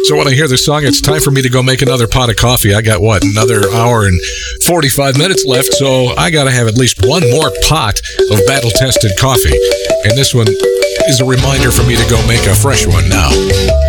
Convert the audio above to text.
So when I hear this song, it's time for me to go make another pot of coffee. I got, another hour and 45 minutes left, so I got to have at least one more pot of battle-tested coffee. And this one is a reminder for me to go make a fresh one now.